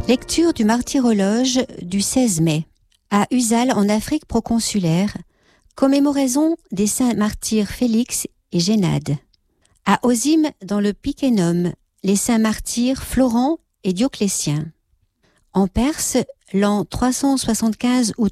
Lecture du martyrologe du 16 mai. À Uzal, en Afrique proconsulaire, commémoraison des saints martyrs Félix et Génade. À Ozim, dans le Picénum, les saints martyrs Florent et Dioclétien. En Perse, l'an 375 ou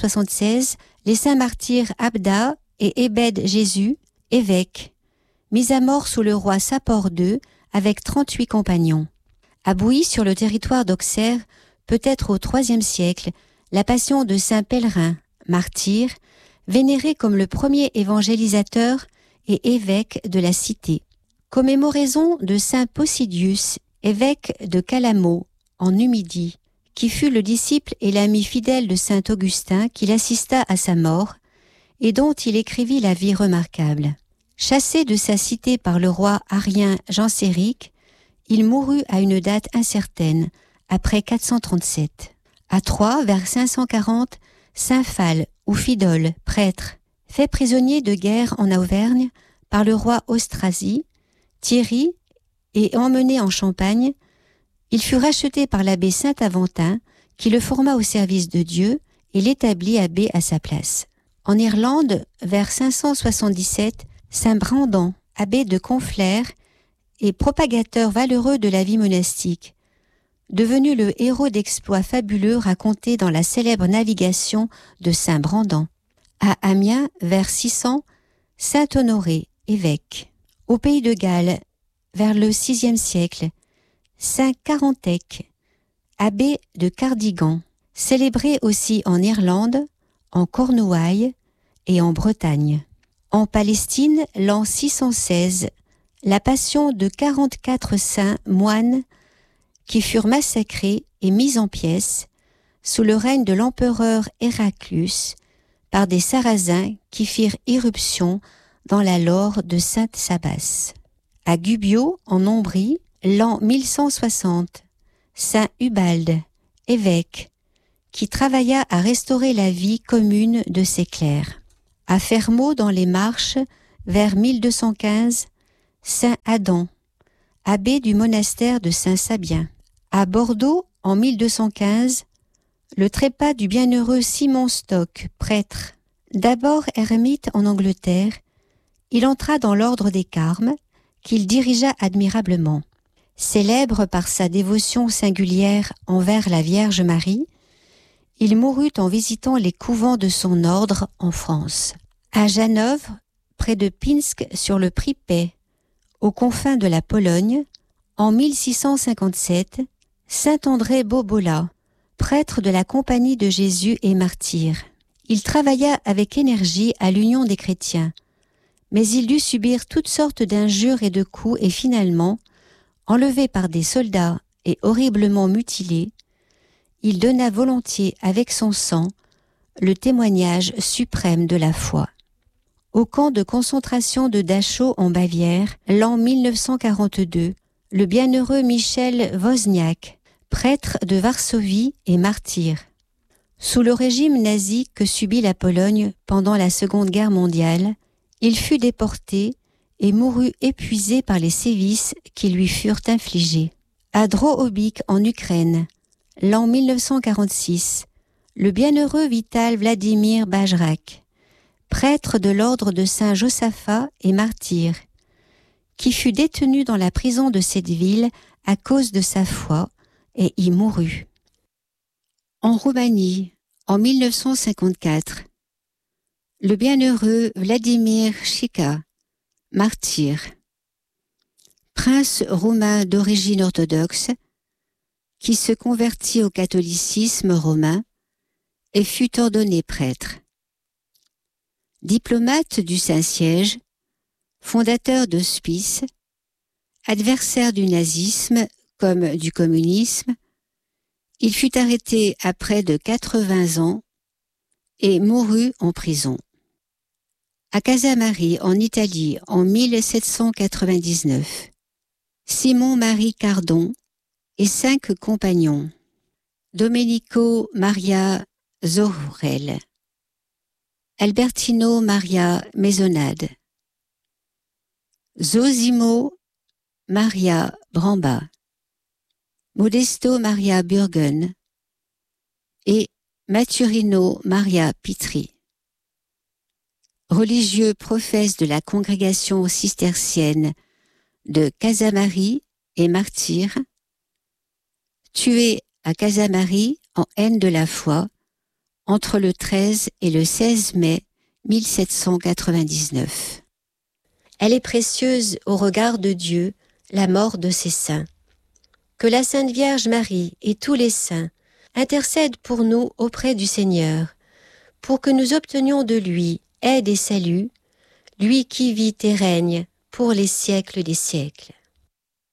376, les saints martyrs Abda et Ebed Jésus, évêques, mis à mort sous le roi Sapor II avec 38 compagnons. À Bouilly, sur le territoire d'Auxerre, peut-être au IIIe siècle, la passion de saint Pèlerin, martyr, vénéré comme le premier évangélisateur et évêque de la cité. Commémoraison de saint Posidius, évêque de Calamo, en Numidie, qui fut le disciple et l'ami fidèle de saint Augustin qui l'assista à sa mort et dont il écrivit la vie remarquable. Chassé de sa cité par le roi arien Genséric, il mourut à une date incertaine, après 437. À Troyes, vers 540, saint Phal ou Fidole, prêtre, fait prisonnier de guerre en Auvergne par le roi Austrasie, Thierry, et emmené en Champagne, il fut racheté par l'abbé Saint-Aventin, qui le forma au service de Dieu et l'établit abbé à sa place. En Irlande, vers 577, saint Brandan, abbé de Conflères, et propagateur valeureux de la vie monastique, devenu le héros d'exploits fabuleux racontés dans la célèbre navigation de saint Brandan. À Amiens, vers 600, saint Honoré, évêque. Au pays de Galles, vers le VIe siècle, saint Carantec, abbé de Cardigan, célébré aussi en Irlande, en Cornouailles et en Bretagne. En Palestine, l'an 616, la passion de 44 saints moines qui furent massacrés et mis en pièces sous le règne de l'empereur Héraclius par des Sarrasins qui firent irruption dans la laure de Sainte-Sabas. À Gubbio, en Ombrie, l'an 1160, saint Ubalde, évêque, qui travailla à restaurer la vie commune de ses clercs. À Fermaux, dans les Marches, vers 1215, saint Adam, abbé du monastère de Saint-Sabien. À Bordeaux, en 1215, le trépas du bienheureux Simon Stock, prêtre. D'abord ermite en Angleterre, il entra dans l'ordre des Carmes, qu'il dirigea admirablement. Célèbre par sa dévotion singulière envers la Vierge Marie, il mourut en visitant les couvents de son ordre en France. À Hanovre, près de Pinsk sur le Pripet, aux confins de la Pologne, en 1657, saint André Bobola, prêtre de la Compagnie de Jésus et martyr. Il travailla avec énergie à l'union des chrétiens, mais il dut subir toutes sortes d'injures et de coups et finalement, enlevé par des soldats et horriblement mutilé, il donna volontiers avec son sang le témoignage suprême de la foi. Au camp de concentration de Dachau en Bavière, l'an 1942, le bienheureux Michel Wozniak, prêtre de Varsovie et martyr. Sous le régime nazi que subit la Pologne pendant la Seconde Guerre mondiale, il fut déporté et mourut épuisé par les sévices qui lui furent infligés. À Drohobych en Ukraine, l'an 1946, le bienheureux Vital Vladimir Bajrak, prêtre de l'ordre de Saint-Josaphat et martyr, qui fut détenu dans la prison de cette ville à cause de sa foi et y mourut. En Roumanie, en 1954, le bienheureux Vladimir Chica, martyr, prince roumain d'origine orthodoxe, qui se convertit au catholicisme romain et fut ordonné prêtre. Diplomate du Saint-Siège, fondateur d'hospices, adversaire du nazisme comme du communisme, il fut arrêté à près de 80 ans et mourut en prison. À Casamari, en Italie, en 1799, Simon-Marie Cardon et 5 compagnons, Domenico Maria Zohrel, Albertino Maria Mesonade, Zosimo Maria Bramba, Modesto Maria Burgen et Maturino Maria Pitri. Religieux professe de la congrégation cistercienne de Casamari et martyr, tué à Casamari en haine de la foi entre le 13 et le 16 mai 1799. Elle est précieuse au regard de Dieu, la mort de ses saints. Que la Sainte Vierge Marie et tous les saints intercèdent pour nous auprès du Seigneur, pour que nous obtenions de lui aide et salut, lui qui vit et règne pour les siècles des siècles.